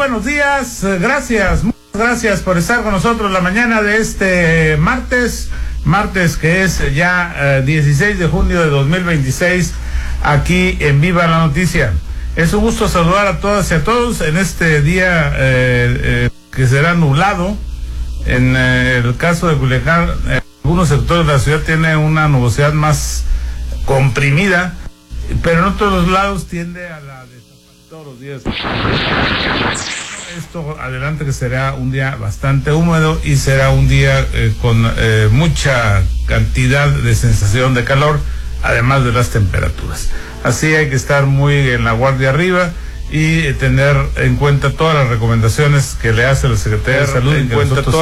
buenos días, muchas gracias por estar con nosotros la mañana de este martes que es ya 16 de junio de 2026, aquí en Viva la Noticia. Es un gusto saludar a todas y a todos en este día que será nublado. En el caso de Culiacán, algunos sectores de la ciudad tienen una nubosidad más comprimida, pero en otros lados tiende a la desaparición todos los días. Esto adelante que será un día bastante húmedo y será un día con mucha cantidad de sensación de calor, además de las temperaturas. Así hay que estar muy en la guardia arriba y tener en cuenta todas las recomendaciones que le hace la Secretaría de Salud, y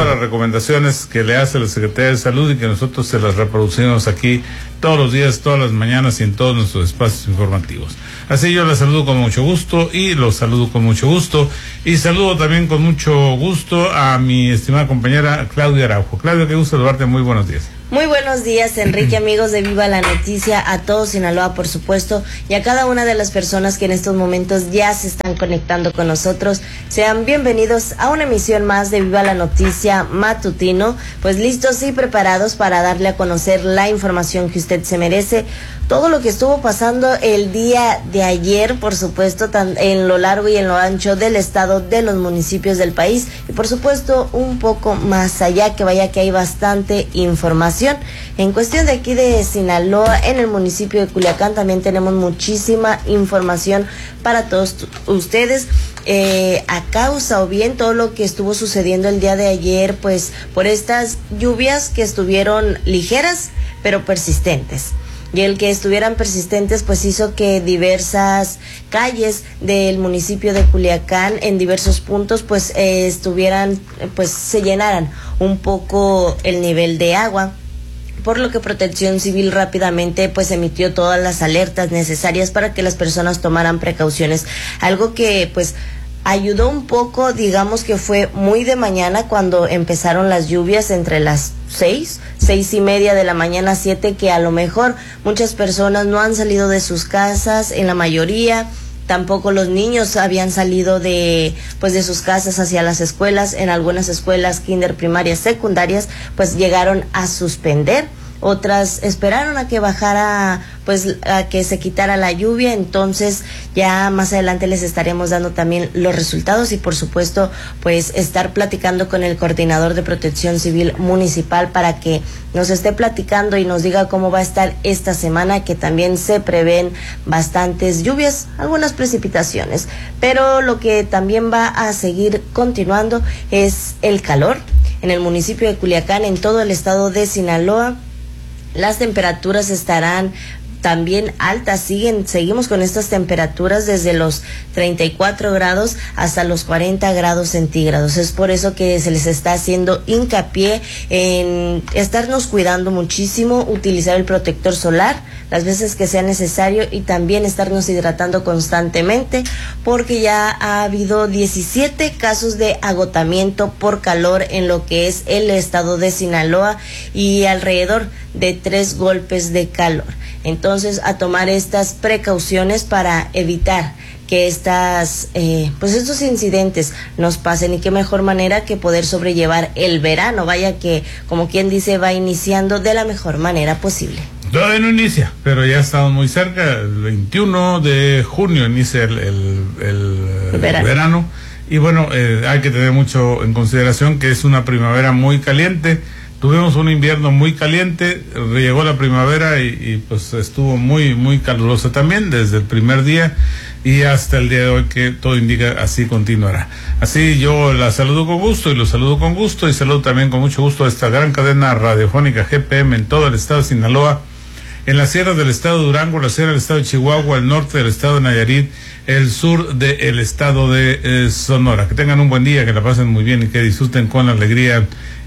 que nosotros se las reproducimos aquí todos los días, todas las mañanas y en todos nuestros espacios informativos. Así yo les saludo con mucho gusto y los saludo con mucho gusto y saludo también con mucho gusto a mi estimada compañera Claudia Araujo. Claudia, qué gusto saludarte, muy buenos días. Muy buenos días, Enrique, amigos de Viva la Noticia, a todos Sinaloa, por supuesto, y a cada una de las personas que en estos momentos ya se están conectando con nosotros. Sean bienvenidos a una emisión más de Viva la Noticia matutino, pues listos y preparados para darle a conocer la información que usted se merece. Todo lo que estuvo pasando el día de ayer, por supuesto, en lo largo y en lo ancho del estado, de los municipios del país, y por supuesto un poco más allá, que vaya que hay bastante información. En cuestión de aquí de Sinaloa, en el municipio de Culiacán, también tenemos muchísima información para todos ustedes. A causa o bien todo lo que estuvo sucediendo el día de ayer, pues por estas lluvias que estuvieron ligeras pero persistentes. Y el que estuvieran persistentes pues hizo que diversas calles del municipio de Culiacán en diversos puntos pues se llenaran un poco el nivel de agua, por lo que Protección Civil rápidamente pues emitió todas las alertas necesarias para que las personas tomaran precauciones. Algo que pues ayudó un poco, digamos que fue muy de mañana cuando empezaron las lluvias, entre las 6:30 de la mañana, 7, que a lo mejor muchas personas no han salido de sus casas, en la mayoría. Tampoco los niños habían salido de sus casas hacia las escuelas. En algunas escuelas, kinder, primarias, secundarias, pues llegaron a suspender. Otras esperaron a que bajara, a que se quitara la lluvia. Entonces ya más adelante les estaremos dando también los resultados y por supuesto pues estar platicando con el coordinador de Protección Civil municipal para que nos esté platicando y nos diga cómo va a estar esta semana, que también se prevén bastantes lluvias, algunas precipitaciones, pero lo que también va a seguir continuando es el calor. En el municipio de Culiacán, en todo el estado de Sinaloa, las temperaturas estarán también altas. Seguimos con estas temperaturas desde los 34 grados hasta los 40 grados centígrados. Es por eso que se les está haciendo hincapié en estarnos cuidando muchísimo, utilizar el protector solar las veces que sea necesario y también estarnos hidratando constantemente, porque ya ha habido 17 casos de agotamiento por calor en lo que es el estado de Sinaloa y alrededor de 3 golpes de calor. Entonces, a tomar estas precauciones para evitar que estos incidentes nos pasen, y qué mejor manera que poder sobrellevar el verano. Vaya que, como quien dice, va iniciando de la mejor manera posible. Todavía no inicia, pero ya estamos muy cerca. El 21 de junio inicia el verano. Y bueno, hay que tener mucho en consideración que es una primavera muy caliente. Tuvimos un invierno muy caliente, llegó la primavera y pues estuvo muy, muy calurosa también desde el primer día y hasta el día de hoy, que todo indica así continuará. Así yo la saludo con gusto y los saludo con gusto y saludo también con mucho gusto a esta gran cadena radiofónica GPM en todo el estado de Sinaloa, en la sierra del estado de Durango, la sierra del estado de Chihuahua, el norte del estado de Nayarit, el sur del estado de Sonora. Que tengan un buen día, que la pasen muy bien y que disfruten con alegría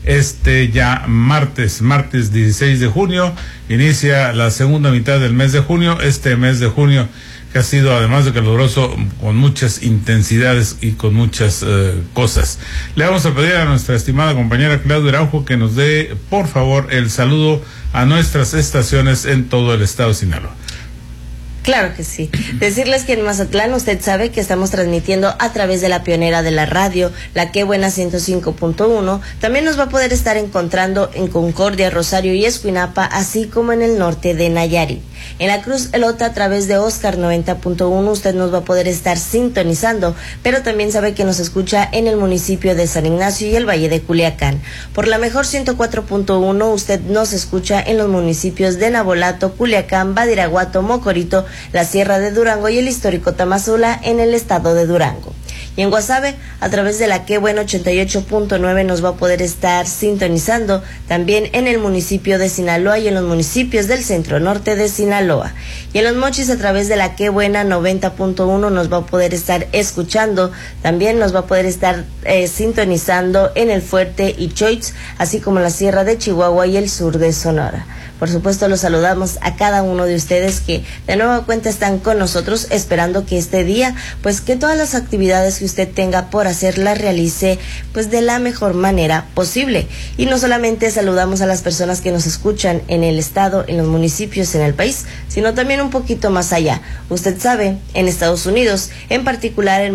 ya martes 16 de junio, inicia la segunda mitad del mes de junio, este mes de junio que ha sido, además de caluroso, con muchas intensidades y con muchas cosas. Le vamos a pedir a nuestra estimada compañera Claudia Araujo que nos dé, por favor, el saludo a nuestras estaciones en todo el estado de Sinaloa. Claro que sí. Decirles que en Mazatlán usted sabe que estamos transmitiendo a través de la pionera de la radio, la Que Buena 105.1. También nos va a poder estar encontrando en Concordia, Rosario y Escuinapa, así como en el norte de Nayarit. En la Cruz Elota a través de Oscar 90.1 usted nos va a poder estar sintonizando, pero también sabe que nos escucha en el municipio de San Ignacio y el Valle de Culiacán. Por la Mejor 104.1 usted nos escucha en los municipios de Nabolato, Culiacán, Badiraguato, Mocorito, la Sierra de Durango y el histórico Tamazula en el estado de Durango. Y en Guasave, a través de la Que Buena 88.9 nos va a poder estar sintonizando también en el municipio de Sinaloa y en los municipios del centro norte de Sinaloa. Y en Los Mochis, a través de la Que Buena 90.1 nos va a poder estar escuchando, también nos va a poder estar sintonizando en el Fuerte y Choix, así como la Sierra de Chihuahua y el sur de Sonora. Por supuesto, los saludamos a cada uno de ustedes que de nueva cuenta están con nosotros, esperando que este día, pues que todas las actividades que usted tenga por hacer las realice pues de la mejor manera posible. Y no solamente saludamos a las personas que nos escuchan en el estado, en los municipios, en el país, sino también un poquito más allá. Usted sabe, en Estados Unidos, en particular en